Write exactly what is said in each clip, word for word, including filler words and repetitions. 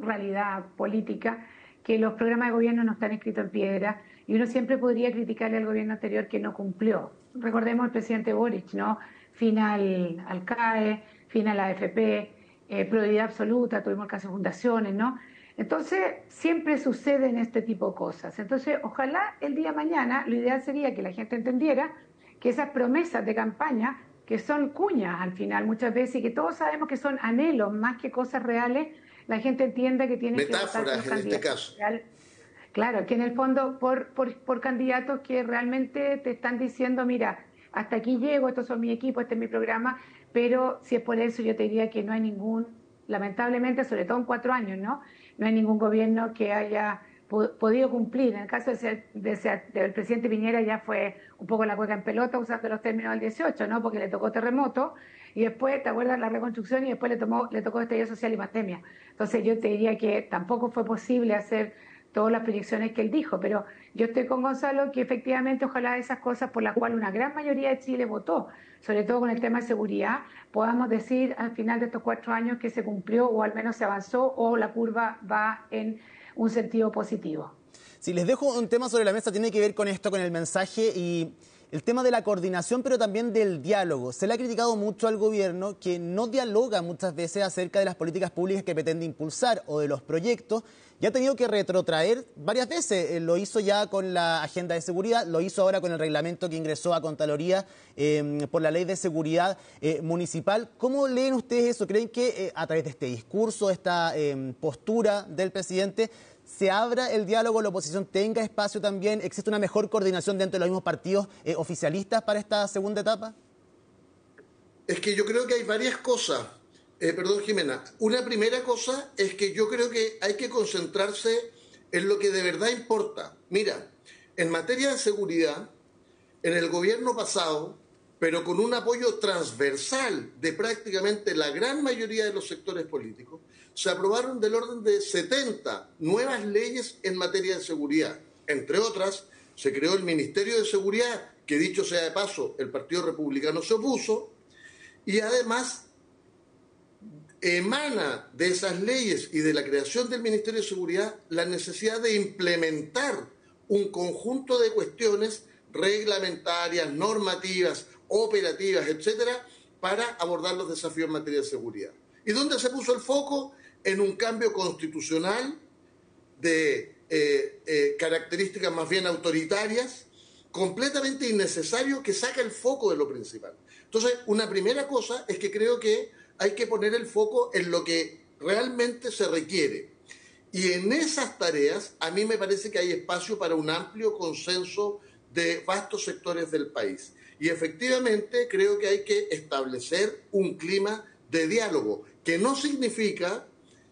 realidad política que los programas de gobierno no están escritos en piedra y uno siempre podría criticarle al gobierno anterior que no cumplió. Recordemos al presidente Boric, ¿no? Fin al, al C A E, fin a la A F P, eh, prioridad absoluta, tuvimos el caso de fundaciones, ¿no? Entonces, siempre suceden este tipo de cosas. Entonces, ojalá el día de mañana, lo ideal sería que la gente entendiera que esas promesas de campaña, que son cuñas al final muchas veces, y que todos sabemos que son anhelos más que cosas reales, la gente entienda que tienen que votar por metáforas en este caso. Real. Claro, que en el fondo por, por, por candidatos que realmente te están diciendo, mira, hasta aquí llego, estos son mi equipo, este es mi programa, pero si es por eso yo te diría que no hay ningún, lamentablemente, sobre todo en cuatro años, ¿no? No hay ningún gobierno que haya po podido cumplir. En el caso de ser, de ser, del presidente Piñera ya fue un poco la cueca en pelota usando los términos del dieciocho, ¿no? Porque le tocó terremoto y después, ¿te acuerdas? La reconstrucción y después le, tomó, le tocó estallido social y pandemia. Entonces yo te diría que tampoco fue posible hacer todas las proyecciones que él dijo, pero yo estoy con Gonzalo que efectivamente ojalá esas cosas por las cuales una gran mayoría de Chile votó, sobre todo con el tema de seguridad, podamos decir al final de estos cuatro años que se cumplió o al menos se avanzó o la curva va en un sentido positivo. Si les dejo un tema sobre la mesa, tiene que ver con esto, con el mensaje y el tema de la coordinación, pero también del diálogo. Se le ha criticado mucho al gobierno que no dialoga muchas veces acerca de las políticas públicas que pretende impulsar o de los proyectos. Y ha tenido que retrotraer varias veces. Eh, lo hizo ya con la agenda de seguridad, lo hizo ahora con el reglamento que ingresó a Contraloría eh, por la ley de seguridad eh, municipal. ¿Cómo leen ustedes eso? ¿Creen que eh, a través de este discurso, esta eh, postura del presidente, se abra el diálogo, la oposición tenga espacio también, existe una mejor coordinación dentro de los mismos partidos eh, oficialistas para esta segunda etapa? Es que yo creo que hay varias cosas. Eh, perdón, Jimena. Una primera cosa es que yo creo que hay que concentrarse en lo que de verdad importa. Mira, en materia de seguridad, en el gobierno pasado, pero con un apoyo transversal de prácticamente la gran mayoría de los sectores políticos, se aprobaron del orden de setenta nuevas leyes en materia de seguridad. Entre otras, se creó el Ministerio de Seguridad, que dicho sea de paso, el Partido Republicano se opuso, y además emana de esas leyes y de la creación del Ministerio de Seguridad la necesidad de implementar un conjunto de cuestiones reglamentarias, normativas, operativas, etcétera, para abordar los desafíos en materia de seguridad. ¿Y dónde se puso el foco? En un cambio constitucional de eh, eh, características más bien autoritarias, completamente innecesario, que saca el foco de lo principal. Entonces, una primera cosa es que creo que hay que poner el foco en lo que realmente se requiere. Y en esas tareas, a mí me parece que hay espacio para un amplio consenso de vastos sectores del país. Y efectivamente creo que hay que establecer un clima de diálogo, que no significa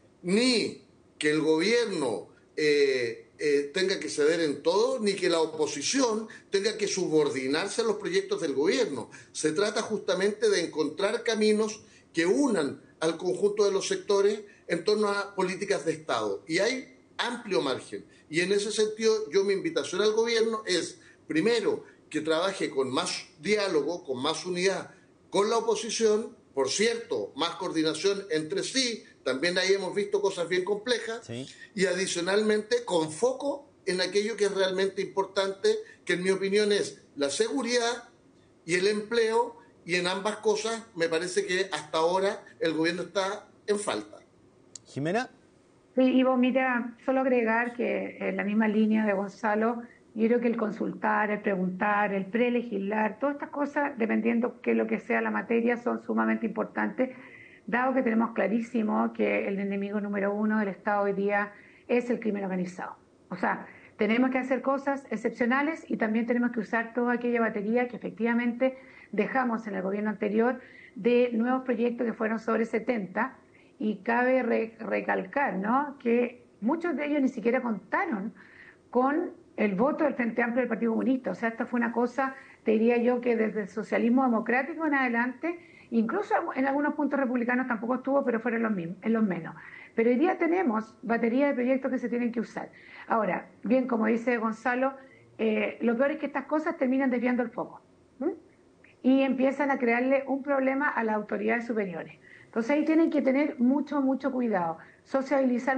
ni que el gobierno eh, eh, tenga que ceder en todo, ni que la oposición tenga que subordinarse a los proyectos del gobierno. Se trata justamente de encontrar caminos que unan al conjunto de los sectores en torno a políticas de Estado. Y hay amplio margen. Y en ese sentido, yo mi invitación al gobierno es, primero, que trabaje con más diálogo, con más unidad con la oposición, por cierto, más coordinación entre sí, también ahí hemos visto cosas bien complejas, sí. Y adicionalmente con foco en aquello que es realmente importante, que en mi opinión es la seguridad y el empleo, y en ambas cosas me parece que hasta ahora el gobierno está en falta. ¿Jimena? Sí, Ivo, mira, solo agregar que en la misma línea de Gonzalo, yo creo que el consultar, el preguntar, el prelegislar, todas estas cosas, dependiendo que lo que sea la materia, son sumamente importantes, dado que tenemos clarísimo que el enemigo número uno del Estado hoy día es el crimen organizado. O sea, tenemos que hacer cosas excepcionales y también tenemos que usar toda aquella batería que efectivamente dejamos en el gobierno anterior de nuevos proyectos que fueron sobre setenta, y cabe re recalcar, ¿no?, que muchos de ellos ni siquiera contaron con el voto del Frente Amplio del Partido Comunista. O sea, esta fue una cosa, te diría yo, que desde el socialismo democrático en adelante, incluso en algunos puntos republicanos tampoco estuvo, pero fueron los mismos, en los menos. Pero hoy día tenemos batería de proyectos que se tienen que usar. Ahora, bien, como dice Gonzalo, eh, lo peor es que estas cosas terminan desviando el foco, ¿sí? Y empiezan a crearle un problema a las autoridades superiores. Entonces ahí tienen que tener mucho, mucho cuidado, sociabilizar